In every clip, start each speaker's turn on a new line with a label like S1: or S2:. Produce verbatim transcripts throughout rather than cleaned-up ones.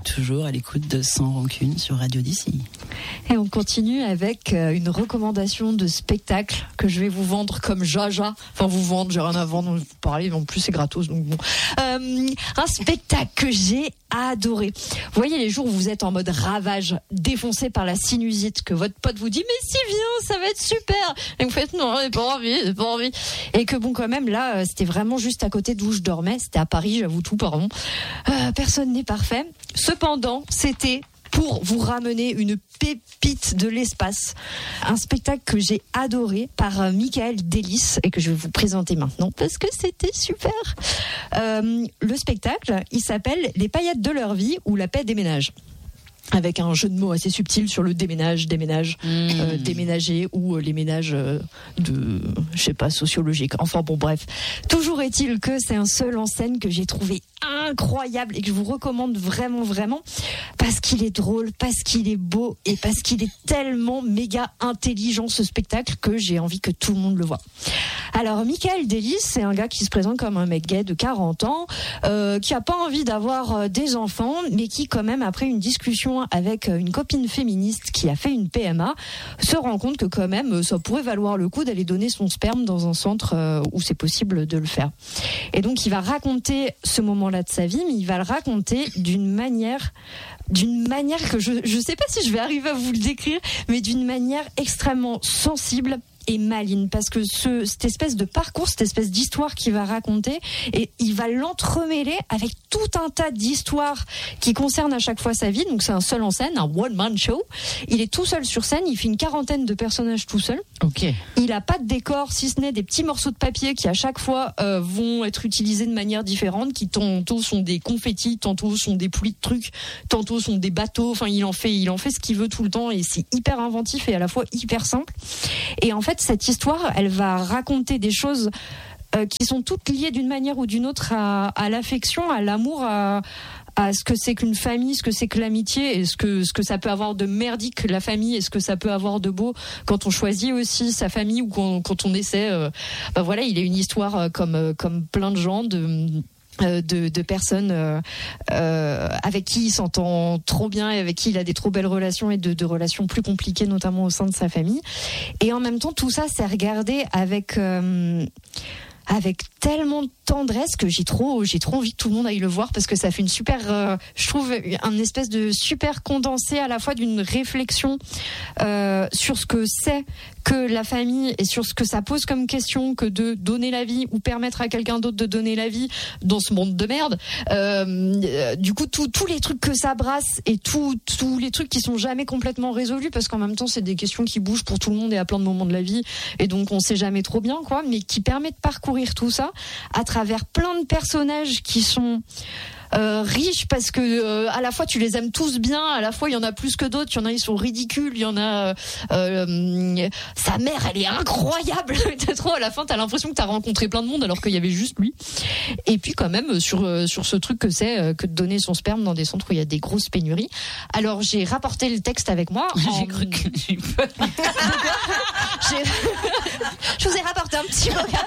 S1: toujours à l'écoute de Sans Rancune sur Radio d'ici.
S2: Et on continue avec une recommandation de spectacle que je vais vous vendre comme Jaja. Enfin, vous vendre, j'ai rien à vendre, vous parlez, mais en plus c'est gratos, donc bon. Euh, un spectacle que j'ai adoré. Vous voyez les jours où vous êtes en mode ravage, défoncé par la sinusite, que votre pote vous dit mais si viens, ça va être super, et vous faites non, j'ai pas envie, j'ai pas envie, et que bon quand même là, c'était vraiment juste à côté d'où je dormais, c'était à Paris, j'avoue tout, pardon. Euh, personne n'est parfait. Cependant, c'était pour vous ramener une pépite de l'espace. Un spectacle que j'ai adoré par Michael Delis et que je vais vous présenter maintenant parce que c'était super. Euh, le spectacle, il s'appelle Les paillettes de leur vie ou La paix des ménages. Avec un jeu de mots assez subtil sur le déménage, déménage, mmh. euh, déménager ou euh, les ménages euh, de, je sais pas, sociologiques. Enfin bon, bref. Toujours est-il que c'est un seul en scène que j'ai trouvé incroyable et que je vous recommande vraiment, vraiment, parce qu'il est drôle, parce qu'il est beau et parce qu'il est tellement méga intelligent ce spectacle que j'ai envie que tout le monde le voit. Alors, Michael Delis, c'est un gars qui se présente comme un mec gay de quarante ans, euh, qui a pas envie d'avoir euh, des enfants, mais qui quand même, après une discussion avec une copine féministe qui a fait une P M A, se rend compte que quand même ça pourrait valoir le coup d'aller donner son sperme dans un centre où c'est possible de le faire. Et donc il va raconter ce moment-là de sa vie, mais il va le raconter d'une manière d'une manière que je je sais pas si je vais arriver à vous le décrire, mais d'une manière extrêmement sensible et maligne, parce que ce, cette espèce de parcours, cette espèce d'histoire qu'il va raconter, et il va l'entremêler avec tout un tas d'histoires qui concernent à chaque fois sa vie. Donc c'est un seul en scène, un one-man show. Il est tout seul sur scène, il fait une quarantaine de personnages tout seul.
S1: Ok.
S2: Il a pas de décor, si ce n'est des petits morceaux de papier qui à chaque fois euh, vont être utilisés de manière différente, qui tantôt sont des confettis, tantôt sont des pluies de trucs, tantôt sont des bateaux. Enfin, il en fait, il en fait ce qu'il veut tout le temps, et c'est hyper inventif et à la fois hyper simple. Et en fait, cette histoire, elle va raconter des choses euh, qui sont toutes liées d'une manière ou d'une autre à, à l'affection, à l'amour, à, à ce que c'est qu'une famille, ce que c'est que l'amitié, et ce que, ce que ça peut avoir de merdique, la famille, et ce que ça peut avoir de beau quand on choisit aussi sa famille ou quand, quand on essaie. Euh, bah voilà, il a une histoire euh, comme, euh, comme plein de gens, de... De, de personnes euh, euh, avec qui il s'entend trop bien et avec qui il a des trop belles relations et de, de relations plus compliquées, notamment au sein de sa famille. Et en même temps, tout ça, c'est regardé avec... Euh, avec tellement de tendresse que j'ai trop j'ai trop envie que tout le monde aille le voir, parce que ça fait une super euh, je trouve un espèce de super condensé à la fois d'une réflexion euh, sur ce que c'est que la famille et sur ce que ça pose comme question que de donner la vie ou permettre à quelqu'un d'autre de donner la vie dans ce monde de merde. Euh, du coup, tous tous les trucs que ça brasse et tous tous les trucs qui sont jamais complètement résolus, parce qu'en même temps, c'est des questions qui bougent pour tout le monde et à plein de moments de la vie, et donc on sait jamais trop bien quoi, mais qui permet de parcourir tout ça à travers plein de personnages qui sont Euh, riches, parce que euh, à la fois tu les aimes tous bien, à la fois il y en a plus que d'autres, il y en a ils sont ridicules, il y en a euh, sa mère elle est incroyable. T'as trop, à la fin t'as l'impression que t'as rencontré plein de monde alors qu'il y avait juste lui. Et puis quand même sur sur ce truc que c'est que de donner son sperme dans des centres où il y a des grosses pénuries. Alors j'ai rapporté le texte avec moi. En...
S1: J'ai cru que j'ai peur.
S2: j'ai... Je vous ai rapporté un petit vocal.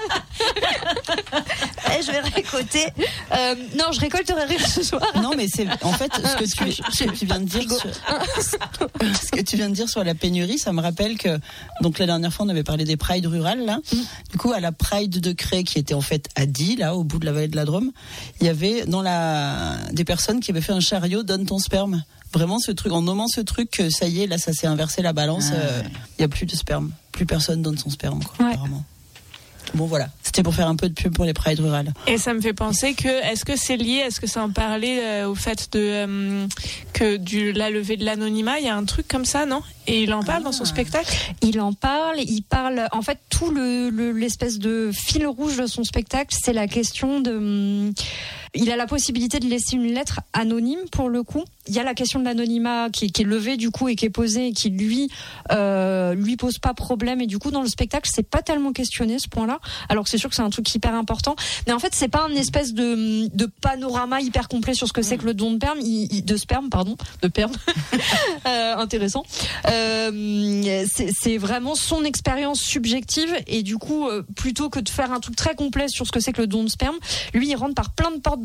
S2: Et je vais récolter. Euh, non, je récolterai rien ce soir.
S1: Non, mais c'est en fait ce que tu, ce que tu viens de dire sur, ce que tu viens de dire sur la pénurie, ça me rappelle que donc la dernière fois on avait parlé des prides rurales là. Mm. Du coup à la Pride de Cré, qui était en fait à Die, là au bout de la vallée de la Drôme, il y avait dans la des personnes qui avaient fait un chariot donne ton sperme. Vraiment ce truc, en nommant ce truc, ça y est, là ça s'est inversé la balance. Il ah, ouais. euh, y a plus de sperme, plus personne donne son sperme quoi. Ouais. Apparemment. Bon voilà, c'était pour faire un peu de pub pour les prides rurales.
S3: Et ça me fait penser que, est-ce que c'est lié, est-ce que ça en parlait euh, au fait de euh, que du la levée de l'anonymat, il y a un truc comme ça, non? Et il en parle ah. dans son spectacle.
S2: Il en parle, il parle. En fait, tout le, le l'espèce de fil rouge de son spectacle, c'est la question de. Il a la possibilité de laisser une lettre anonyme pour le coup. Il y a la question de l'anonymat qui, qui est levée du coup et qui est posée et qui lui euh, lui pose pas problème, et du coup dans le spectacle c'est pas tellement questionné ce point-là. Alors que c'est sûr que c'est un truc hyper important, mais en fait c'est pas un espèce de de panorama hyper complet sur ce que c'est que le don de sperme, il, il, de sperme pardon, de sperme. euh, intéressant. Euh, c'est, c'est vraiment son expérience subjective, et du coup euh, plutôt que de faire un truc très complet sur ce que c'est que le don de sperme, lui il rentre par plein de portes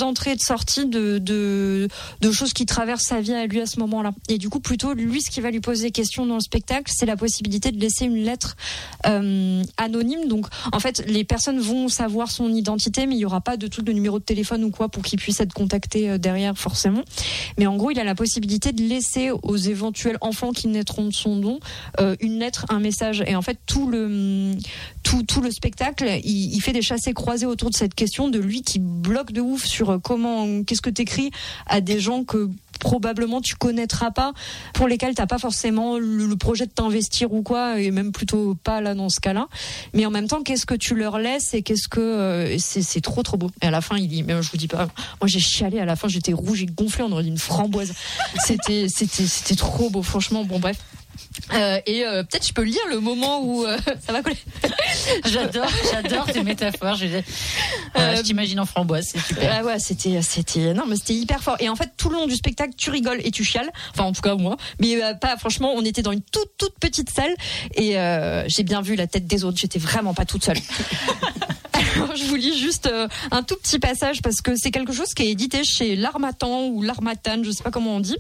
S2: d'entrée et de sortie de, de, de choses qui traversent sa vie à lui à ce moment-là. Et du coup, plutôt, lui, ce qui va lui poser question dans le spectacle, c'est la possibilité de laisser une lettre euh, anonyme. Donc, en fait, les personnes vont savoir son identité, mais il n'y aura pas de truc de numéro de téléphone ou quoi pour qu'il puisse être contacté derrière, forcément. Mais en gros, il a la possibilité de laisser aux éventuels enfants qui naîtront de son don euh, une lettre, un message. Et en fait, tout le, tout, tout le spectacle, il, il fait des chassés-croisés autour de cette question de lui qui bloque de ouf sur comment, qu'est-ce que t'écris à des gens que probablement tu connaîtras pas, pour lesquels t'as pas forcément le, le projet de t'investir ou quoi, et même plutôt pas là dans ce cas-là. Mais en même temps, qu'est-ce que tu leur laisses et qu'est-ce que euh, c'est, c'est trop trop beau. Et à la fin, il dit, mais je vous dis pas, moi j'ai chialé à la fin, j'étais rouge et gonflé, on aurait dit une framboise. C'était c'était c'était trop beau, franchement. Bon bref. Euh, et euh, peut-être je peux lire le moment où euh, ça va coller.
S4: J'adore, j'adore tes métaphores. Je, euh, euh, je t'imagine en framboise, c'est super.
S2: Ah ouais, c'était, c'était, non mais c'était hyper fort. Et en fait, tout le long du spectacle, tu rigoles et tu chiales. Enfin, en tout cas moi. Mais euh, pas. Franchement, on était dans une toute toute petite salle et euh, j'ai bien vu la tête des autres. J'étais vraiment pas toute seule. Alors, je vous lis juste euh, un tout petit passage parce que c'est quelque chose qui est édité chez l'Harmattan ou l'Harmattan, je sais pas comment on dit.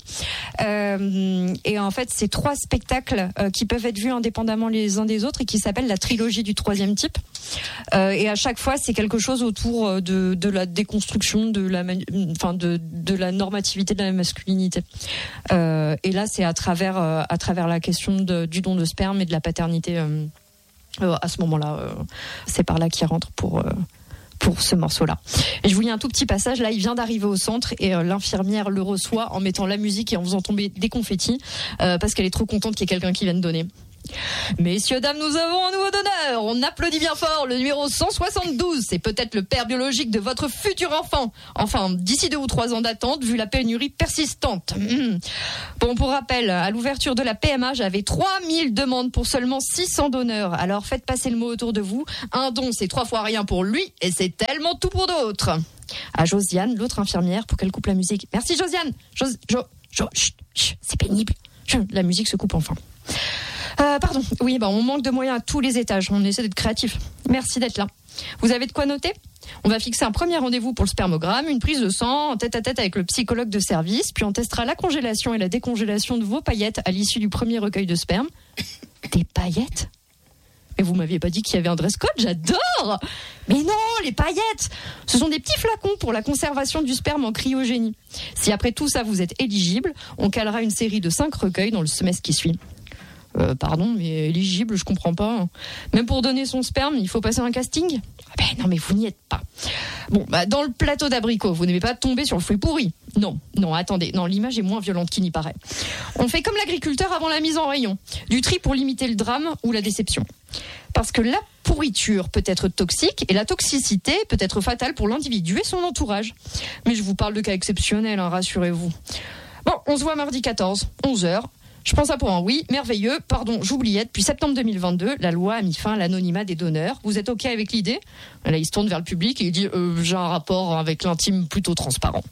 S2: Euh, et en fait, c'est trois spectacles euh, qui peuvent être vus indépendamment les uns des autres et qui s'appellent la trilogie du troisième type. Euh, et à chaque fois, c'est quelque chose autour de, de la déconstruction de la, enfin de, de la normativité de la masculinité. Euh, et là, c'est à travers, euh, à travers la question de, du don de sperme et de la paternité. Euh, Euh, à ce moment-là, euh, c'est par là qu'il rentre pour euh, pour ce morceau-là. Et je vous lis un tout petit passage. Là, il vient d'arriver au centre et euh, l'infirmière le reçoit en mettant la musique et en faisant tomber des confettis euh, parce qu'elle est trop contente qu'il y ait quelqu'un qui vienne donner. Messieurs, dames, nous avons un nouveau donneur. On applaudit bien fort le numéro cent soixante-douze. C'est peut-être le père biologique de votre futur enfant. Enfin, d'ici deux ou trois ans d'attente, vu la pénurie persistante. Mmh. Bon, pour rappel, à l'ouverture de la P M A, j'avais trois mille demandes pour seulement six cents donneurs. Alors faites passer le mot autour de vous. Un don, c'est trois fois rien pour lui et c'est tellement tout pour d'autres. À Josiane, l'autre infirmière, pour qu'elle coupe la musique. Merci Josiane. Jos, Jo, Jo, chut, chut, c'est pénible. Chut, la musique se coupe enfin. Euh, pardon, oui, bah, on manque de moyens à tous les étages. On essaie d'être créatifs. Merci d'être là. Vous avez de quoi noter ? On va fixer un premier rendez-vous pour le spermogramme, une prise de sang, en tête à tête avec le psychologue de service, puis on testera la congélation et la décongélation de vos paillettes à l'issue du premier recueil de sperme. Des paillettes ? Mais vous m'aviez pas dit qu'il y avait un dress code ? J'adore ! Mais non, les paillettes ! Ce sont des petits flacons pour la conservation du sperme en cryogénie. Si après tout ça vous êtes éligible, on calera une série de cinq recueils dans le semestre qui suit. Euh, pardon, mais éligible, je comprends pas. Même pour donner son sperme, il faut passer un casting ? Ben non, mais vous n'y êtes pas. Bon, bah dans le plateau d'abricots, vous n'aimez pas tomber sur le fruit pourri ? Non, non, attendez, non, l'image est moins violente qu'il n'y paraît. On fait comme l'agriculteur avant la mise en rayon, du tri pour limiter le drame ou la déception. Parce que la pourriture peut être toxique et la toxicité peut être fatale pour l'individu et son entourage. Mais je vous parle de cas exceptionnels, hein, rassurez-vous. Bon, on se voit mardi quatorze, onze heures. Je pense à pour un oui, merveilleux, pardon, j'oubliais, depuis septembre deux mille vingt-deux, la loi a mis fin à l'anonymat des donneurs. Vous êtes OK avec l'idée ? Là, il se tourne vers le public et il dit euh, j'ai un rapport avec l'intime plutôt transparent.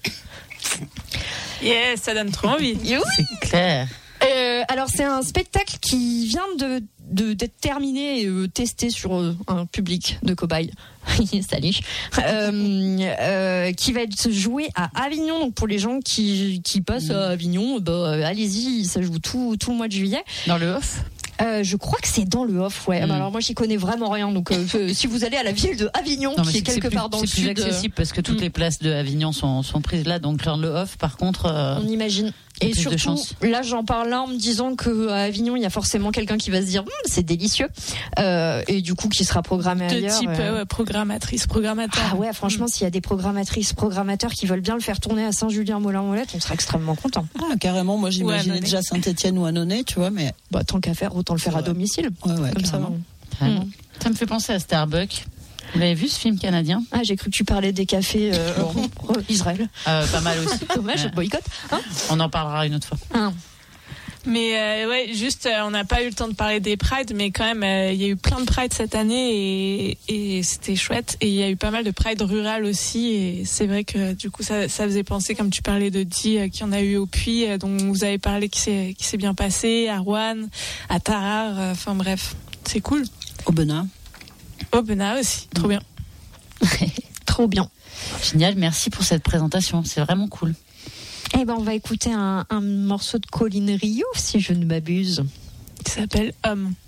S3: Yes, ça donne trop envie.
S4: C'est clair.
S2: Euh, alors, c'est un spectacle qui vient de, de d'être terminé et euh, testé sur euh, un public de cobayes. Salut. Euh, euh, qui va être joué à Avignon. Donc pour les gens qui qui passent à Avignon, bah allez-y, ça joue tout tout le mois de juillet.
S4: Dans le off.
S2: Euh, je crois que c'est dans le off, ouais. Mm. Alors moi, j'y connais vraiment rien. Donc, euh, si vous allez à la ville de Avignon, non, qui est quelque
S4: plus,
S2: part dans le sud,
S4: c'est plus accessible parce que toutes mm. les places de Avignon sont sont prises là. Donc dans le off, par contre, euh,
S2: on imagine. Et surtout, là, j'en parle là en me disant que à Avignon, il y a forcément quelqu'un qui va se dire, hm, c'est délicieux, euh, et du coup, qui sera programmé
S3: de
S2: ailleurs.
S3: De type
S2: euh...
S3: ouais, programmatrice, programmateur.
S2: Ah ouais, franchement, mm. s'il y a des programmatrices, programmateurs qui veulent bien le faire tourner à Saint-Julien-Molin-Molette, on sera extrêmement content.
S1: Ah, carrément. Moi, j'imaginais ouais, déjà Saint-Étienne ou Annonay, tu vois, mais
S2: bah tant qu'à faire, autant le faire ouais. à domicile.
S1: Ouais, ouais,
S2: comme
S1: carrément.
S2: ça.
S4: Mm. Ça me fait penser à Starbucks. Vous avez vu ce film canadien ?
S2: Ah, j'ai cru que tu parlais des cafés euh, Israël.
S4: Euh, pas mal aussi.
S2: Dommage, euh, boycott. Hein
S4: on en parlera une autre fois.
S2: Ah.
S3: Mais euh, ouais, juste, euh, on n'a pas eu le temps de parler des prides, mais quand même, il euh, y a eu plein de prides cette année et, et c'était chouette. Et il y a eu pas mal de prides rurales aussi. Et c'est vrai que du coup, ça, ça faisait penser, comme tu parlais de Di, euh, qu'il y en a eu au Puy, euh, dont vous avez parlé, qui s'est, qui s'est bien passé, à Rouen, à Tarare. Enfin euh, bref, c'est cool.
S1: Au Benin.
S3: Au Benin aussi, trop bien.
S2: Trop trop bien.
S4: Génial, merci pour cette présentation, c'est vraiment cool.
S2: Eh ben, on va écouter un, un morceau de Colline Rio, si je ne m'abuse.
S3: Il s'appelle Homme.